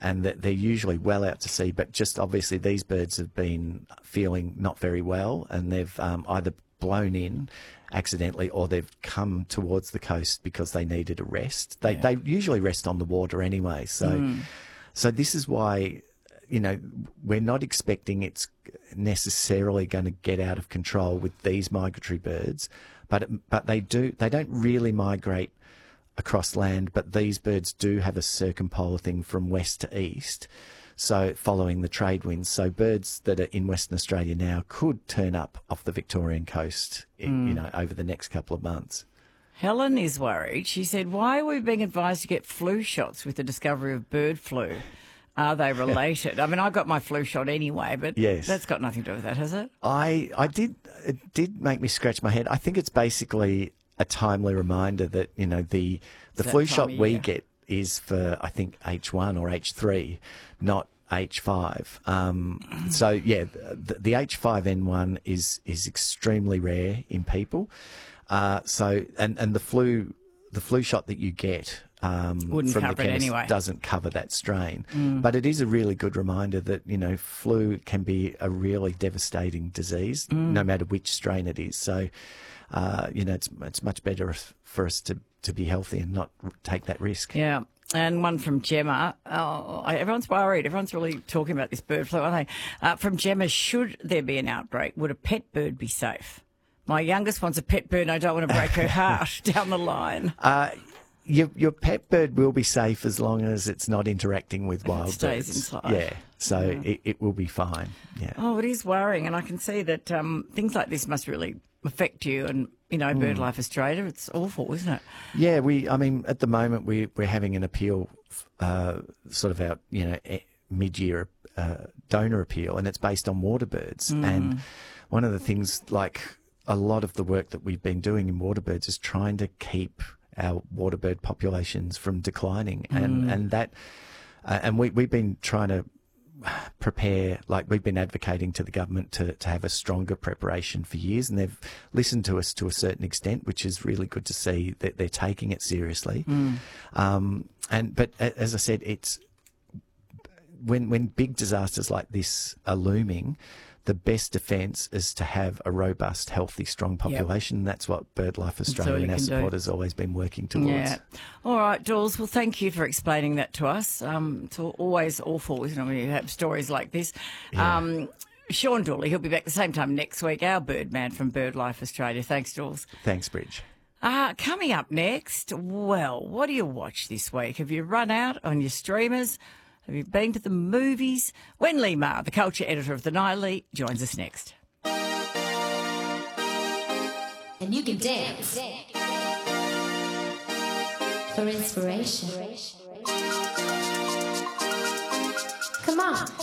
and that they're usually well out to sea, but just obviously these birds have been feeling not very well, and they've either blown in accidentally or they've come towards the coast because they needed a rest. They usually rest on the water anyway. So this is why, we're not expecting it's necessarily going to get out of control with these migratory birds, but they don't really migrate across land, but these birds do have a circumpolar thing from west to east, so following the trade winds. So birds that are in Western Australia now could turn up off the Victorian coast, over the next couple of months. Helen is worried. She said, why are we being advised to get flu shots with the discovery of bird flu? Are they related? I mean, I got my flu shot anyway, but yes, that's got nothing to do with that, has it? It did make me scratch my head. I think it's basically a timely reminder that, the flu shot we get is for, I think, H1 or H3, not H5. So, yeah, the H5N1 is extremely rare in people. So the flu shot that you get wouldn't from cover the chemist anyway. Doesn't cover that strain. But it is a really good reminder that, flu can be a really devastating disease, no matter which strain it is. So, it's much better for us to be healthy and not take that risk. Yeah. And one from Gemma. Everyone's worried. Everyone's really talking about this bird flu, aren't they? From Gemma, should there be an outbreak, would a pet bird be safe? My youngest wants a pet bird and I don't want to break her heart down the line. Your pet bird will be safe as long as it's not interacting with wild birds. Stays inside. Yeah, so it will be fine. Yeah. Oh, it is worrying, and I can see that things like this must really affect you. And BirdLife Australia, it's awful, isn't it? Yeah, at the moment we're having an appeal, sort of our mid-year donor appeal, and it's based on water birds. And one of the things, like a lot of the work that we've been doing in water birds, is trying to keep our water bird populations from declining, and we've been trying to prepare, like we've been advocating to the government to have a stronger preparation for years, and they've listened to us to a certain extent, which is really good to see that they're taking it seriously. But as I said, it's when big disasters like this are looming, the best defence is to have a robust, healthy, strong population. And that's what BirdLife Australia and our supporters have always been working towards. Yeah. All right, Jules. Well, thank you for explaining that to us. It's always awful, isn't it, when you have stories like this. Yeah. Sean Dooley, he'll be back the same time next week, our Birdman from BirdLife Australia. Thanks, Jules. Thanks, Bridge. Coming up next, well, what do you watch this week? Have you run out on your streamers? Have you been to the movies? Wen Lee Ma, the culture editor of The Nightly, joins us next. And you can dance for inspiration. Come on.